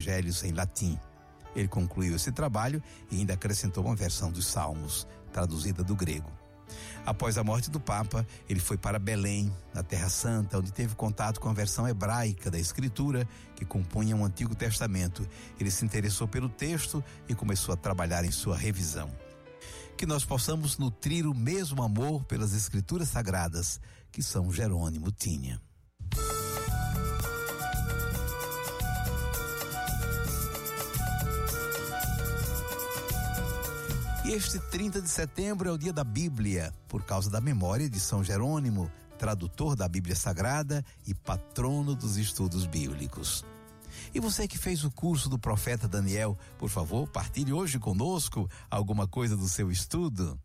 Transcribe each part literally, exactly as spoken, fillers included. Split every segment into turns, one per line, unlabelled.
evangelhos em latim. Ele concluiu esse trabalho e ainda acrescentou uma versão dos Salmos, traduzida do grego. Após a morte do Papa, ele foi para Belém, na Terra Santa, onde teve contato com a versão hebraica da Escritura, que compunha o Antigo Testamento. Ele se interessou pelo texto e começou a trabalhar em sua revisão. Que nós possamos nutrir o mesmo amor pelas Escrituras Sagradas que São Jerônimo tinha. Este trinta de setembro é o dia da Bíblia, por causa da memória de São Jerônimo, tradutor da Bíblia Sagrada e patrono dos estudos bíblicos. E você que fez o curso do profeta Daniel, por favor, partilhe hoje conosco alguma coisa do seu estudo.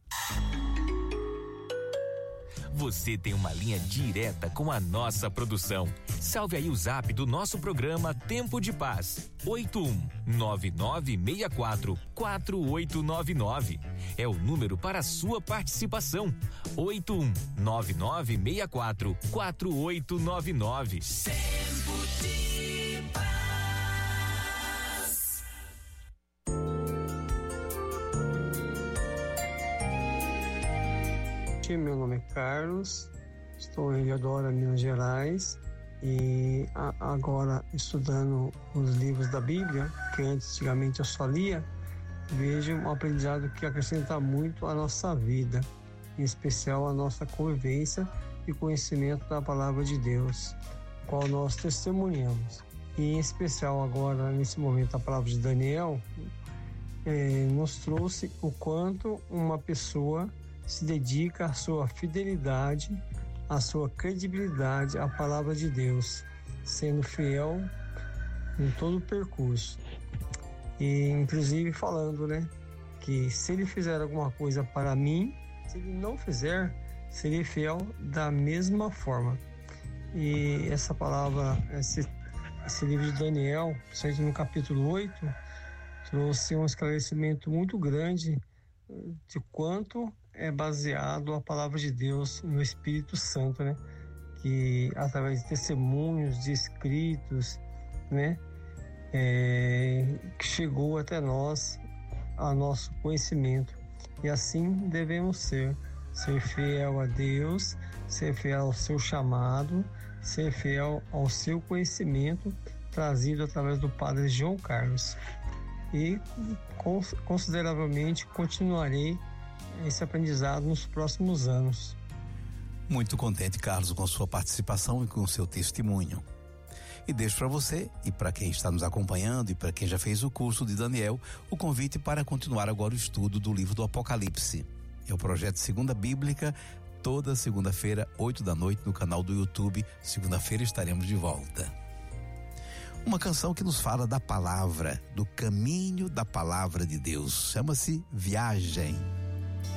Você tem uma linha direta com a nossa produção. Salve aí o zap do nosso programa Tempo de Paz. oito um nove nove seis quatro quatro oito nove nove. É o número para a sua participação. oito um nove nove seis quatro quatro oito nove nove. Tempo de Paz.
Meu nome é Carlos, estou em Eudora, Minas Gerais, e a, agora estudando os livros da Bíblia, que antigamente eu só lia, vejo um aprendizado que acrescenta muito à nossa vida, em especial a nossa convivência e conhecimento da palavra de Deus, qual nós testemunhamos. E em especial agora, nesse momento, a palavra de Daniel eh, nos trouxe o quanto uma pessoa se dedica à sua fidelidade, à sua credibilidade à palavra de Deus, sendo fiel em todo o percurso. E inclusive falando, né, que se ele fizer alguma coisa para mim, se ele não fizer, serei fiel da mesma forma. E essa palavra, esse, esse livro de Daniel, principalmente no capítulo oito, trouxe um esclarecimento muito grande de quanto é baseado a palavra de Deus no Espírito Santo, né? Que através de testemunhos, de escritos, né? É, que chegou até nós, a nosso conhecimento. E assim devemos ser, ser fiel a Deus, ser fiel ao seu chamado, ser fiel ao seu conhecimento trazido através do Padre João Carlos. E consideravelmente continuarei esse aprendizado nos próximos anos.
Muito contente, Carlos, com sua participação e com seu testemunho. E deixo para você e para quem está nos acompanhando e para quem já fez o curso de Daniel, o convite para continuar agora o estudo do livro do Apocalipse. É o projeto Segunda Bíblica, toda segunda-feira, oito da noite, no canal do YouTube. Segunda-feira estaremos de volta. Uma canção que nos fala da palavra, do caminho da palavra de Deus. Chama-se Viagem.